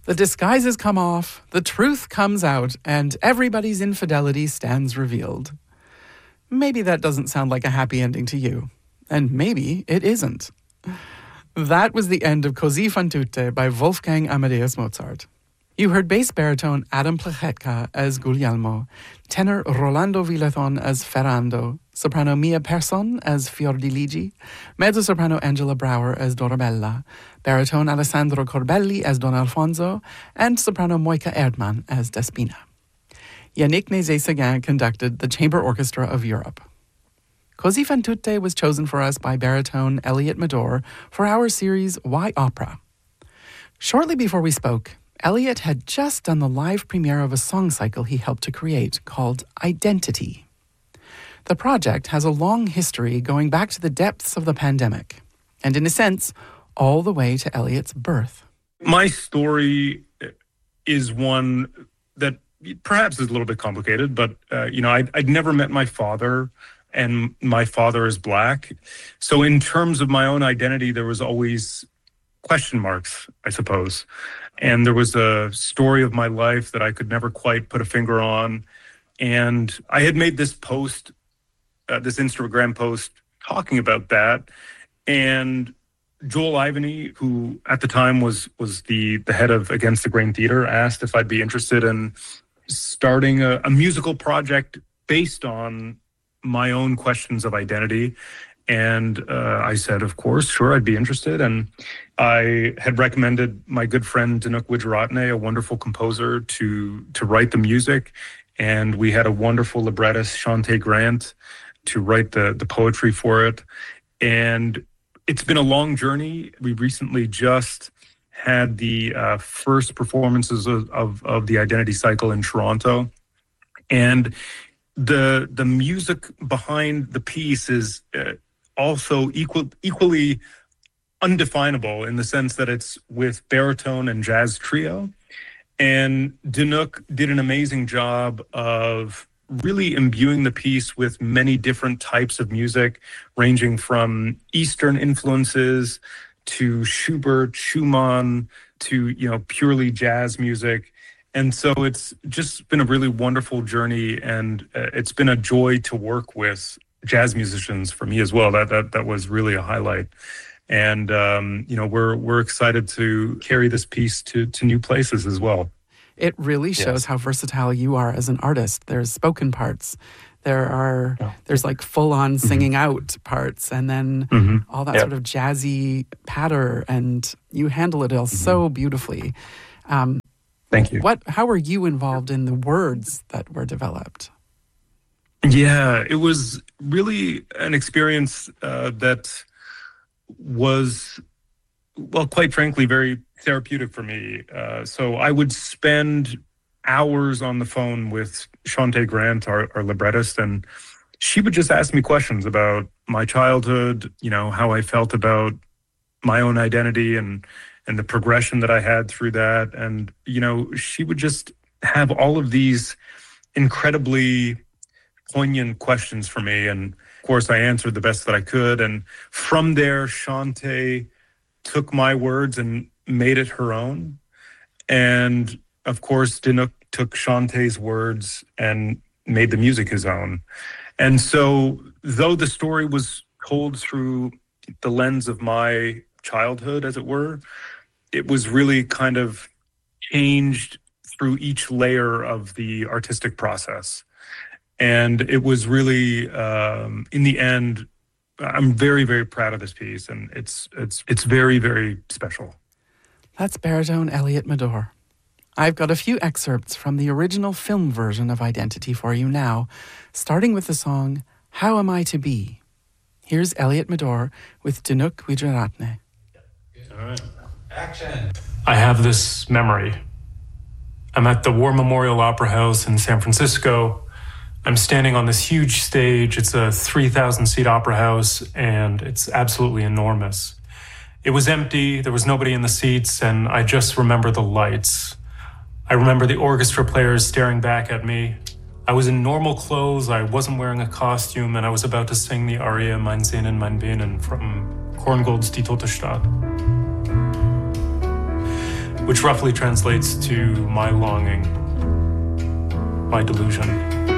The disguises come off, the truth comes out, and everybody's infidelity stands revealed. Maybe that doesn't sound like a happy ending to you. And maybe it isn't. That was the end of Così fan tutte by Wolfgang Amadeus Mozart. You heard bass baritone Adam Plechetka as Guglielmo, tenor Rolando Villathon as Ferrando, soprano Mia Persson as Fiordiligi, mezzo-soprano Angela Brower as Dorabella, baritone Alessandro Corbelli as Don Alfonso, and soprano Moika Erdmann as Despina. Yannick Nézet-Séguin conducted the Chamber Orchestra of Europe. Così fan tutte was chosen for us by baritone Elliot Madore for our series Why Opera? Shortly before we spoke, Elliot had just done the live premiere of a song cycle he helped to create called Identity. The project has a long history going back to the depths of the pandemic, and in a sense, all the way to Elliot's birth. My story is one that perhaps is a little bit complicated, but I'd never met my father, and my father is Black. So in terms of my own identity, there was always question marks, I suppose. And there was a story of my life that I could never quite put a finger on. And I had made this post, this Instagram post talking about that. And Joel Ivany, who at the time was the head of Against the Grain Theater, asked if I'd be interested in starting a musical project based on my own questions of identity. And I said, of course, sure, I'd be interested. And I had recommended my good friend Danuk Wijeratne, a wonderful composer, to write the music. And we had a wonderful librettist, Shante Grant, to write the poetry for it. And it's been a long journey. We recently just had the first performances of the Identity Cycle in Toronto. And the music behind the piece is also equally undefinable in the sense that it's with baritone and jazz trio. And Danuk did an amazing job of really imbuing the piece with many different types of music, ranging from Eastern influences to Schubert, Schumann, to, purely jazz music. And so it's just been a really wonderful journey, and it's been a joy to work with jazz musicians for me as well. That was really a highlight. And, we're excited to carry this piece to new places as well. It really shows how versatile you are as an artist. There's spoken parts. There's like full-on singing out parts, and then all that sort of jazzy patter, and you handle it all so beautifully. Thank you. How were you involved in the words that were developed? Yeah, it was really an experience that was, well, quite frankly, very therapeutic for me. So I would spend hours on the phone with Shante Grant, our librettist, and she would just ask me questions about my childhood, how I felt about my own identity and the progression that I had through that. And, she would just have all of these incredibly poignant questions for me. And of course, I answered the best that I could. And from there, Shante took my words and made it her own. And of course, Danuk took Shante's words and made the music his own. And so, though the story was told through the lens of my childhood, as it were, it was really kind of changed through each layer of the artistic process. And it was really, in the end, I'm very, very proud of this piece, and it's very, very special. That's baritone Elliot Madore. I've got a few excerpts from the original film version of Identity for you now, starting with the song How Am I to Be? Here's Elliot Madore with Danuk Wijeratne. All right. Action. I have this memory. I'm at the War Memorial Opera House in San Francisco. I'm standing on this huge stage. It's a 3,000-seat opera house, and it's absolutely enormous. It was empty. There was nobody in the seats, and I just remember the lights. I remember the orchestra players staring back at me. I was in normal clothes. I wasn't wearing a costume, and I was about to sing the aria Mein Sehnen, mein Behnen from Korngold's Die Tote Stadt. which roughly translates to my longing, my delusion.